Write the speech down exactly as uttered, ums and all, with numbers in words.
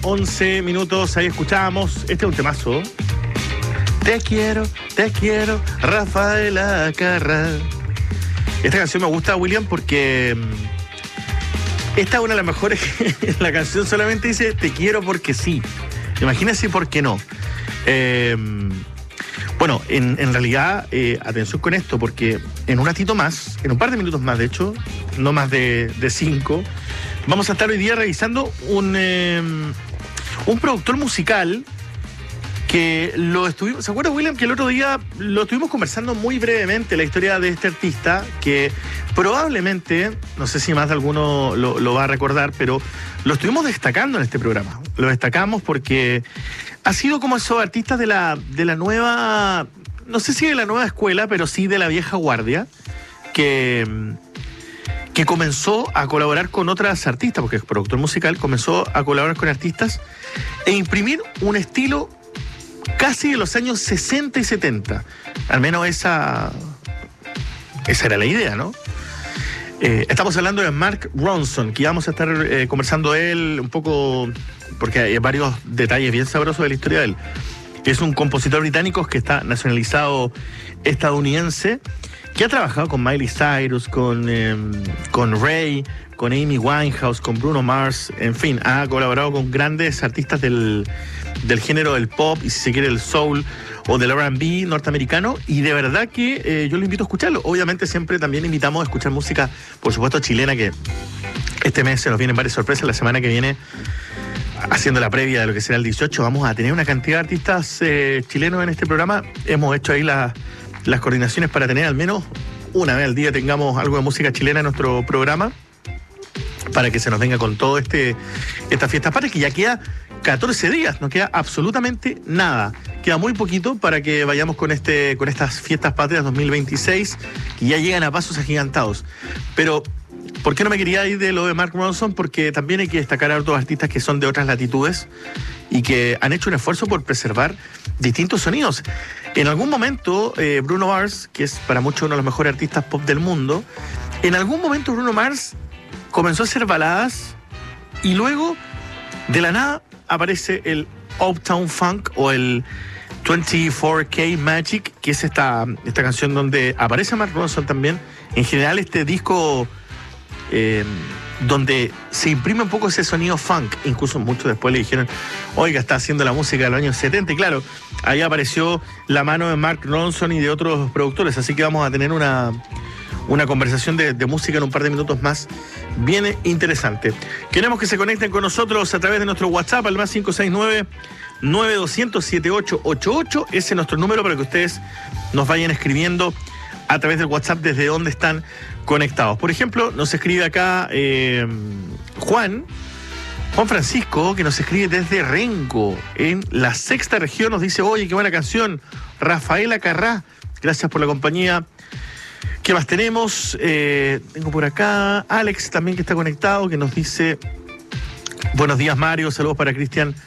once minutos, ahí escuchábamos. Este es un temazo. Te quiero, te quiero, Rafaela Carrá. Esta canción me gusta, William, porque esta es una de las mejores. La canción solamente dice te quiero porque sí. Imagínense por qué no. Eh, bueno, en, en realidad, eh, atención con esto, porque en un ratito más, en un par de minutos más, de hecho, no más de, de cinco, vamos a estar hoy día revisando un, eh, un productor musical que lo estuvimos... ¿Se acuerda, William, que el otro día lo estuvimos conversando muy brevemente, la historia de este artista, que probablemente, no sé si más de alguno lo, lo va a recordar, pero lo estuvimos destacando en este programa. Lo destacamos porque ha sido como esos artistas de la, de la nueva... No sé si de la nueva escuela, pero sí de la vieja guardia, que... que comenzó a colaborar con otras artistas, porque es productor musical, comenzó a colaborar con artistas e imprimir un estilo casi de los años sesenta y setenta. Al menos esa, esa era la idea, ¿no? Eh, estamos hablando de Mark Ronson, que vamos a estar eh, conversando de él un poco, porque hay varios detalles bien sabrosos de la historia de él. Es un compositor británico que está nacionalizado estadounidense, que ha trabajado con Miley Cyrus, con, eh, con Ray, con Amy Winehouse, con Bruno Mars, en fin, ha colaborado con grandes artistas del, del género del pop, y si se quiere el soul o del R and B norteamericano, y de verdad que eh, yo lo invito a escucharlo. Obviamente siempre también invitamos a escuchar música, por supuesto chilena, que este mes se nos vienen varias sorpresas. La semana que viene, haciendo la previa de lo que será el dieciocho, vamos a tener una cantidad de artistas eh, chilenos en este programa. Hemos hecho ahí la... las coordinaciones para tener al menos una vez al día tengamos algo de música chilena en nuestro programa, para que se nos venga con todo este esta fiesta patria, que ya queda catorce días, no queda absolutamente nada, queda muy poquito para que vayamos con este con estas fiestas patrias dos mil veintiséis, que ya llegan a pasos agigantados. Pero ¿por qué no me quería ir de lo de Mark Ronson? Porque también hay que destacar a otros artistas que son de otras latitudes y que han hecho un esfuerzo por preservar distintos sonidos. En algún momento, eh, Bruno Mars, que es para muchos uno de los mejores artistas pop del mundo, en algún momento Bruno Mars comenzó a hacer baladas y luego, de la nada, aparece el Uptown Funk o el veinticuatro K Magic, que es esta, esta canción donde aparece Mark Ronson también. En general, este disco... Eh, donde se imprime un poco ese sonido funk. Incluso muchos después le dijeron, oiga, está haciendo la música de los años setenta. Y claro, ahí apareció la mano de Mark Ronson y de otros productores. Así que vamos a tener una, una conversación de, de música en un par de minutos más. Bien interesante. Queremos que se conecten con nosotros a través de nuestro WhatsApp al más cinco seis nueve, nueve dos cero cero, siete ocho ocho ocho. Ese es nuestro número para que ustedes nos vayan escribiendo a través del WhatsApp desde donde están conectados. Por ejemplo, nos escribe acá eh, Juan, Juan Francisco, que nos escribe desde Renco, en la sexta región. Nos dice, oye, qué buena canción, Rafaela Carrá, gracias por la compañía. ¿Qué más tenemos? Eh, tengo por acá Alex también, que está conectado, que nos dice, buenos días, Mario, saludos para Cristian